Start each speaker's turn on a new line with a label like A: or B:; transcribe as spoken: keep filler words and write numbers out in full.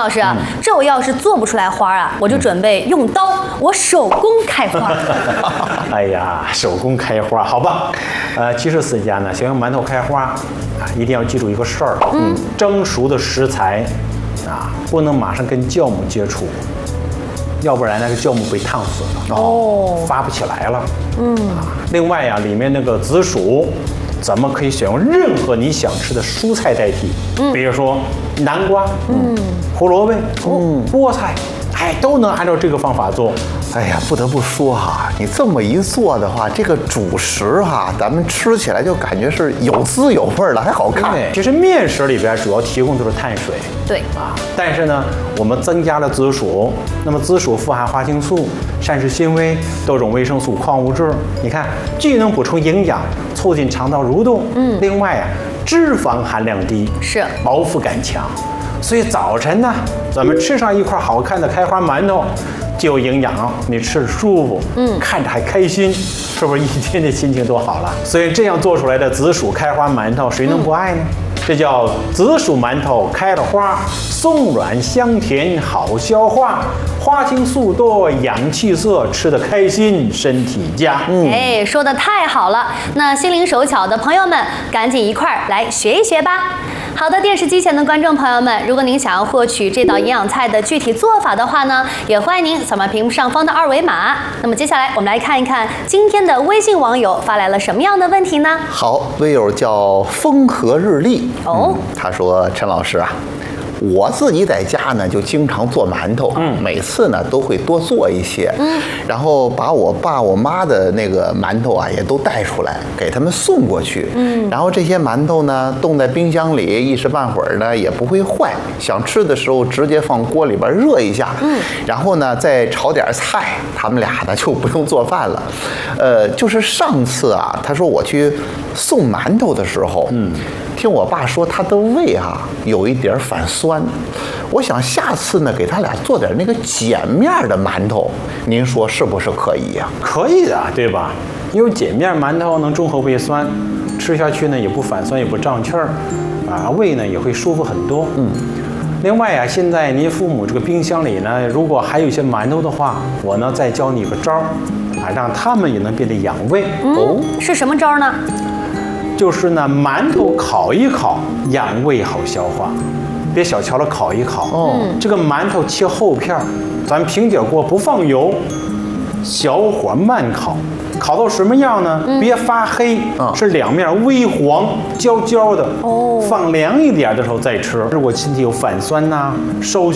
A: 老师，嗯、这我要是做不出来花啊，我就准备用刀，我手工开花。
B: 哎呀，手工开花，好吧。呃，其实私家呢，想用馒头开花啊，一定要记住一个事儿，嗯，蒸熟的食材啊，不能马上跟酵母接触。要不然那个酵母被烫死了，哦，发不起来了。嗯，啊，另外呀、啊，里面那个紫薯，咱们可以选用任何你想吃的蔬菜代替，嗯，比如说南瓜，嗯，胡萝卜，嗯，菠菜，哎，都能按照这个方法做。
C: 哎呀，不得不说哈，你这么一做的话，这个主食哈，咱们吃起来就感觉是有滋有味的，还好看。
B: 对，其实面食里边主要提供的是碳水，
A: 对
B: 啊，但是呢，我们增加了紫薯，那么紫薯富含花青素、膳食纤维、多种维生素、矿物质，你看，既能补充营养，促进肠道蠕动，嗯，另外啊，脂肪含量低，
A: 是
B: 饱腹感强，所以早晨呢，咱们吃上一块好看的开花馒头。既有营养，你吃着舒服，嗯，看着还开心，是不是一天的心情都好了？所以这样做出来的紫薯开花馒头，谁能不爱呢？嗯、这叫紫薯馒头开了花，松软香甜好消化，花青素多，养气色，吃得开心，身体佳。
A: 嗯，哎，说的太好了，那心灵手巧的朋友们，赶紧一块儿来学一学吧。好的，电视机前的观众朋友们，如果您想要获取这道营养菜的具体做法的话呢，也欢迎您扫描屏幕上方的二维码。那么接下来我们来看一看今天的微信网友发来了什么样的问题呢？
C: 好，微友叫风和日丽哦、嗯，他说：“陈老师啊。”我自己在家呢，就经常做馒头，嗯，每次呢都会多做一些，嗯，然后把我爸我妈的那个馒头啊也都带出来，给他们送过去，嗯，然后这些馒头呢冻在冰箱里，一时半会儿呢也不会坏，想吃的时候直接放锅里边热一下，嗯，然后呢再炒点菜，他们俩呢就不用做饭了，呃，就是上次啊，他说我去送馒头的时候，嗯。听我爸说，他的胃啊有一点反酸，我想下次呢给他俩做点那个碱面的馒头，您说是不是可以呀、啊？
B: 可以的，对吧？因为碱面馒头能中和胃酸，吃下去呢也不反酸也不胀气儿，啊，胃呢也会舒服很多。嗯。另外啊，现在您父母这个冰箱里呢，如果还有一些馒头的话，我呢再教你个招儿，啊，让他们也能变得养胃。
A: 嗯、哦，是什么招呢？
B: 就是呢，馒头烤一烤，养胃好消化，别小瞧了，烤一烤。哦，这个馒头切厚片，咱平底锅不放油，小火慢烤，烤到什么样呢？嗯、别发黑，嗯、是两面微黄焦焦的。哦，放凉一点的时候再吃。如果身体有反酸呐、收